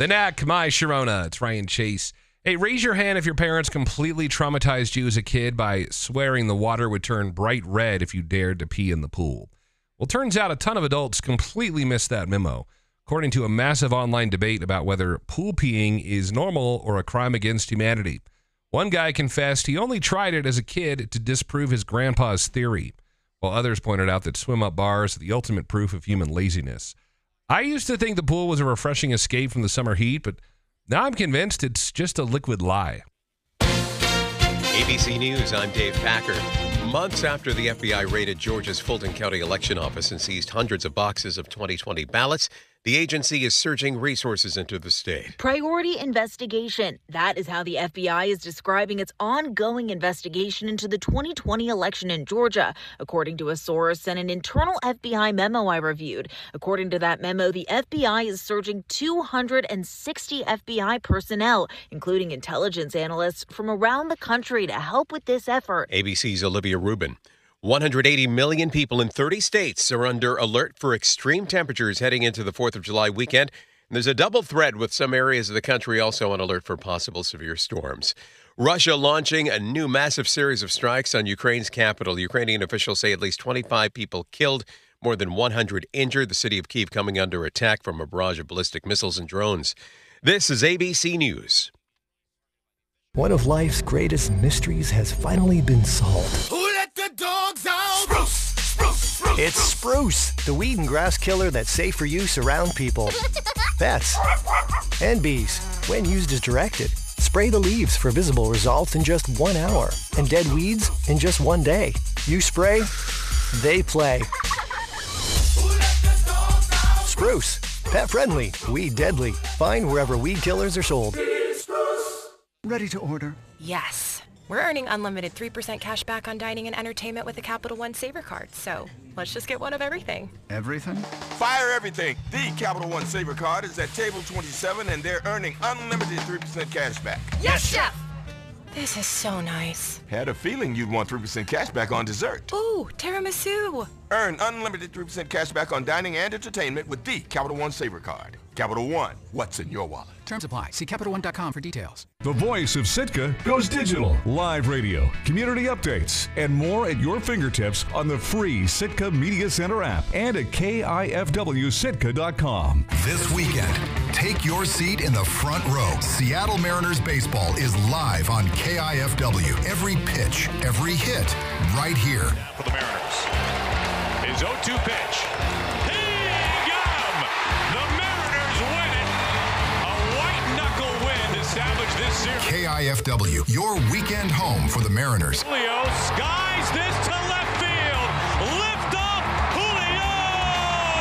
The Knack, My Sharona. It's Ryan Chase. Hey, raise your hand if your parents completely traumatized you as a kid by swearing the water would turn bright red if you dared to pee in the pool. Well, turns out a ton of adults completely missed that memo, according to a massive online debate about whether pool peeing is normal or a crime against humanity. One guy confessed he only tried it as a kid to disprove his grandpa's theory, while others pointed out that swim-up bars are the ultimate proof of human laziness. I used to think the pool was a refreshing escape from the summer heat, but now I'm convinced it's just a liquid lie. ABC News, I'm Dave Packer. Months after the FBI raided Georgia's Fulton County election office and seized hundreds of boxes of 2020 ballots, the agency is surging resources into the state. Priority investigation. That is how the FBI is describing its ongoing investigation into the 2020 election in Georgia, according to a source and an internal FBI memo I reviewed. According to that memo, the FBI is surging 260 FBI personnel, including intelligence analysts from around the country to help with this effort. ABC's Olivia Rubin. 180 million people in 30 states are under alert for extreme temperatures heading into the 4th of July weekend. And there's a double threat with some areas of the country also on alert for possible severe storms. Russia launching a new massive series of strikes on Ukraine's capital. Ukrainian officials say at least 25 people killed, more than 100 injured. The city of Kyiv coming under attack from a barrage of ballistic missiles and drones. This is ABC News. One of life's greatest mysteries has finally been solved. Who let the dogs out? Spruce, spruce, spruce. It's Spruce, the weed and grass killer that's safe for use around people, pets, and bees. When used as directed, spray the leaves for visible results in just 1 hour and dead weeds in just 1 day. You spray, they play. Spruce, pet friendly, weed deadly. Find wherever weed killers are sold. Ready to order? Yes. We're earning unlimited 3% cash back on dining and entertainment with the Capital One Saver Card, so let's just get one of everything. Everything? Fire everything. The Capital One Saver Card is at table 27, and they're earning unlimited 3% cash back. Yes, Chef! This is so nice. Had a feeling you'd want 3% cash back on dessert. Ooh, tiramisu. Earn unlimited 3% cash back on dining and entertainment with the Capital One Saver Card. Capital One, what's in your wallet? Terms apply. See CapitalOne.com for details. The voice of Sitka goes digital. Live radio, community updates, and more at your fingertips on the free Sitka Media Center app and at KIFWSitka.com. This weekend, take your seat in the front row. Seattle Mariners baseball is live on KIFW. Every pitch, every hit, right here. For the Mariners, his 0-2 pitch. KIFW, your weekend home for the Mariners. Leo skies this to left